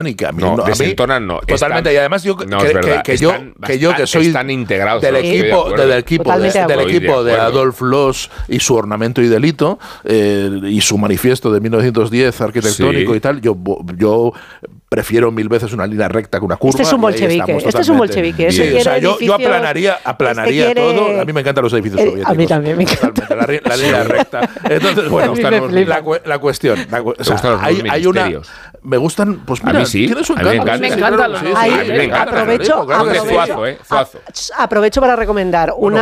y que a mí no, no, desentonan no. Totalmente, Están, y además yo no, es verdad, que soy están integrados del equipo de Adolf Loos y su Ornamento y Delito y su manifiesto de 1910 arquitectónico y tal, yo prefiero mil veces una línea recta que una curva. Este es un bolchevique. O sea, yo aplanaría todo. A mí me encantan los edificios soviéticos. A mí también me encanta. La línea recta. Entonces, bueno, la cuestión. O sea, hay una... Me gustan, pues mira, a mí sí, tiene su encanto. A mí me encanta aprovecho para recomendar un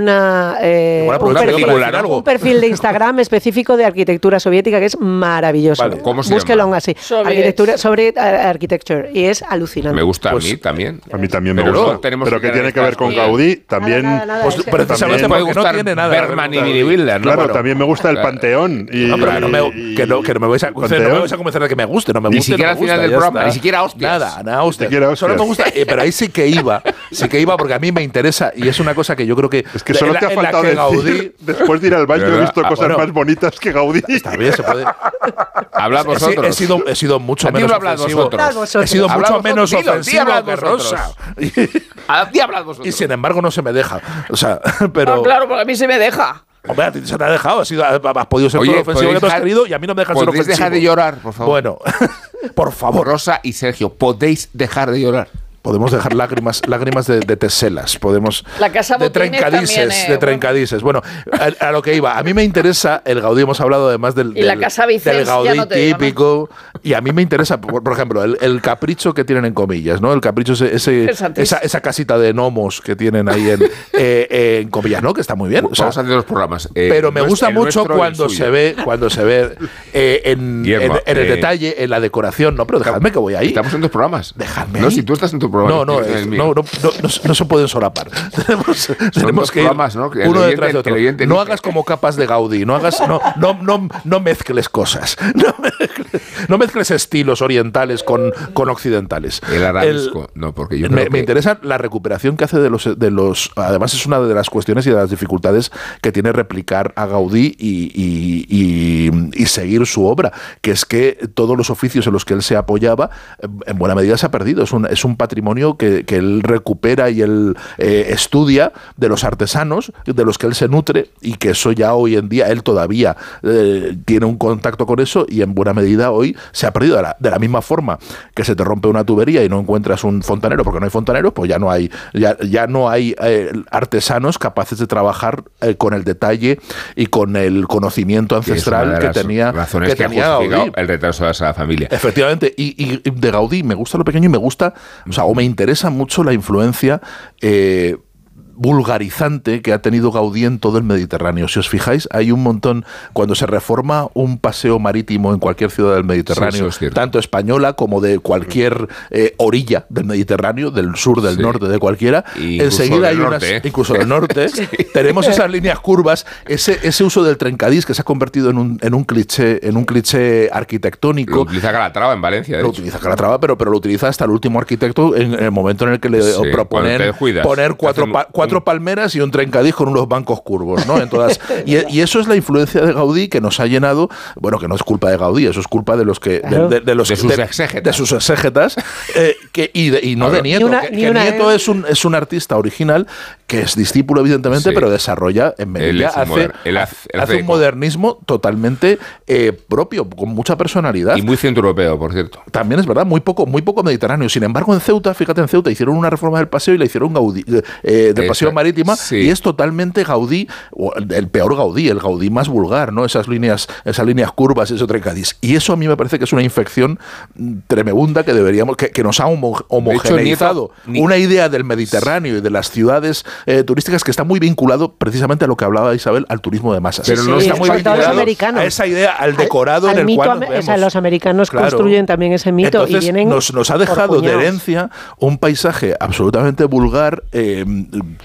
perfil de Instagram específico de arquitectura soviética que es maravilloso. Vale. ¿Cómo se Búsquelo llama? así. Arquitectura sobre architecture y es alucinante. Me gusta a mí también. A mí también me gusta. Pero que tiene que ver con Gaudí, también. Pues precisamente puede porque gustar no tiene nada. Bergman y Mini Wilder, ¿no? Claro, también me gusta el Panteón. Que no me vais a convencer de que me guste, no me guste. Ni siquiera al final del programa, ni siquiera hostias. Nada, hostias. Solo me gusta, pero ahí sí que iba porque a mí me interesa y es una cosa que yo creo que... Es que solo te ha faltado decir, Gaudí, después de ir al baño he visto cosas más bonitas que Gaudí. Está bien, se puede... Hablad vosotros. He sido mucho menos ofensivo. He sido mucho menos ofensivo que Rosa. Hablad vosotros. Y sin embargo no se me deja. O sea, pero... claro, porque a mí se me deja. Hombre, a ti se te ha dejado, has podido ser todo lo ofensivo que tú has querido y a mí no me dejas ser ofensivo. ¿Podéis dejar de llorar, por favor? Bueno, por favor. Rosa y Sergio, ¿podéis dejar de llorar? Podemos dejar lágrimas de teselas, podemos la casa de trencadices. Bueno, a lo que iba, a mí me interesa el Gaudí, hemos hablado además del Gaudí típico, y a mí me interesa, por ejemplo, el capricho que tienen en comillas, ¿no? El capricho esa casita de gnomos que tienen ahí en comillas, ¿no? Que está muy bien. Vamos a hacer los programas. Pero me gusta mucho cuando se ve en el detalle, en la decoración, no, pero dejadme que voy ahí. Estamos en dos programas. Dejadme. No, si tú estás en tu programa. No se pueden solapar. tenemos que ir uno detrás de otro. No hagas como capas de Gaudí, no mezcles cosas. No mezcles estilos orientales con occidentales. El arabisco, porque yo me interesa la recuperación que hace de los. Además, es una de las cuestiones y de las dificultades que tiene replicar a Gaudí y seguir su obra, que es que todos los oficios en los que él se apoyaba, en buena medida se ha perdido. Es un patrimonio que él recupera y él estudia de los artesanos, de los que él se nutre, y que eso ya hoy en día él todavía tiene un contacto con eso, y en buena medida hoy se ha perdido. De la misma forma que se te rompe una tubería y no encuentras un fontanero porque no hay fontaneros, pues ya no hay artesanos capaces de trabajar con el detalle y con el conocimiento ancestral que tenía Gaudí. El retraso de esa familia. Efectivamente, y de Gaudí me gusta lo pequeño y me gusta, o me interesa mucho la influencia vulgarizante que ha tenido Gaudí en todo el Mediterráneo. Si os fijáis, hay un montón, cuando se reforma un paseo marítimo en cualquier ciudad del Mediterráneo, tanto española como de cualquier orilla del Mediterráneo, del sur, del norte, de cualquiera, enseguida hay incluso del norte, tenemos esas líneas curvas, ese uso del trencadís que se ha convertido en un cliché arquitectónico. Lo utiliza Calatrava en Valencia. Lo utiliza Calatrava, pero lo utiliza hasta el último arquitecto en el momento en el que le proponen poner cuatro palmeras y un trencadís con unos bancos curvos, ¿no? En todas, y eso es la influencia de Gaudí que nos ha llenado, bueno, que no es culpa de Gaudí, eso es culpa de los que de sus exégetas, y no de Nieto, que Nieto es un artista original que es discípulo evidentemente, pero desarrolla en Melilla, hace un modernismo totalmente propio, con mucha personalidad. Y muy centroeuropeo, por cierto. También es verdad, muy poco mediterráneo. Sin embargo, en Ceuta, fíjate, hicieron una reforma del paseo y la hicieron Gaudí, del paseo marítima, y es totalmente Gaudí, el peor Gaudí, el Gaudí más vulgar, ¿no? Esas líneas curvas, eso trencadís. Y eso a mí me parece que es una infección tremenda que deberíamos, que nos ha homogeneizado una idea del Mediterráneo y de las ciudades turísticas que está muy vinculado precisamente a lo que hablaba Isabel, al turismo de masas. Pero no está muy vinculado a esa idea, al decorado en el cual nos vemos. Los americanos construyen también ese mito. Entonces, y vienen nos ha dejado de herencia un paisaje absolutamente vulgar,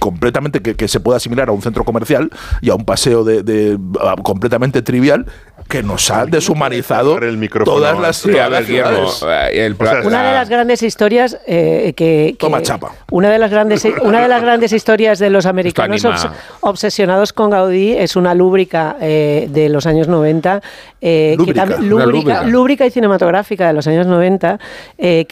completamente que se puede asimilar a un centro comercial y a un paseo completamente trivial, que nos ha deshumanizado el micrófono todas las Sí, a ver, ciudades. Guillermo, Una de las grandes historias Toma chapa. Una de las grandes historias de los americanos obsesionados con Gaudí es una lúbrica de los años 90, Lúbrica. lúbrica y cinematográfica de los años 90, que